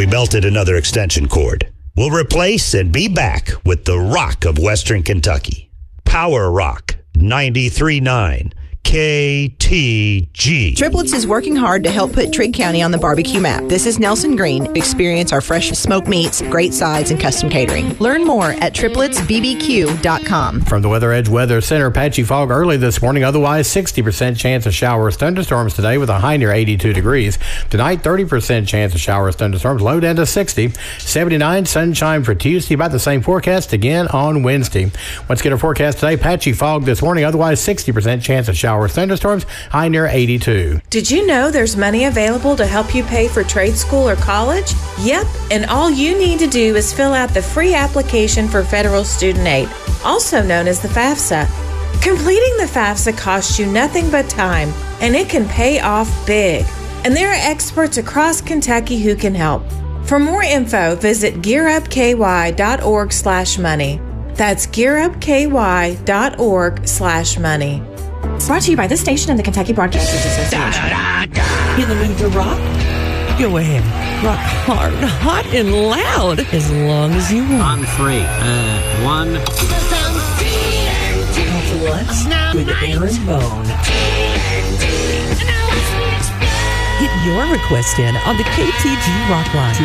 we melted another extension cord. We'll replace and be back with the rock of Western Kentucky. Power Rock 93.9 KTG. Triplets is working hard to help put Trigg County on the barbecue map. This is Nelson Green. Experience our fresh smoked meats, great sides, and custom catering. Learn more at tripletsbbq.com. From the Weather Edge Weather Center, patchy fog early this morning. Otherwise, 60% chance of showers, thunderstorms today with a high near 82 degrees. Tonight, 30% chance of showers, thunderstorms, low down to 60. 79, sunshine for Tuesday. About the same forecast again on Wednesday. Let's get our forecast today. Patchy fog this morning. Otherwise, 60% chance of showers, thunderstorms, high near 82. Did you know there's money available to help you pay for trade school or college? Yep, and all you need to do is fill out the free application for federal student aid, also known as the FAFSA. Completing the FAFSA costs you nothing but time, and it can pay off big. And there are experts across Kentucky who can help. For more info, visit gearupky.org/money. That's gearupky.org/money. Brought to you by this station and the Kentucky Broadcasters Association. In the mood to rock? Go ahead. Rock hard, hot, and loud as long as you want. On three. One. What's with Aaron Bone? Get your request in on the KTG Rock Line,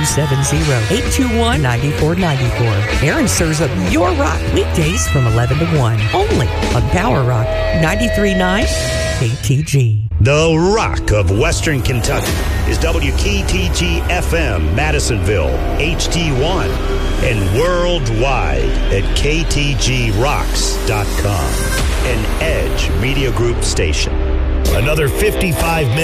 270-821-9494. Aaron serves up your rock weekdays from 11 to 1, only on Power Rock 93.9 KTG. The rock of Western Kentucky is WKTG FM, Madisonville, HD1, and worldwide at ktgrocks.com, an Edge Media Group station. Another 55 minutes.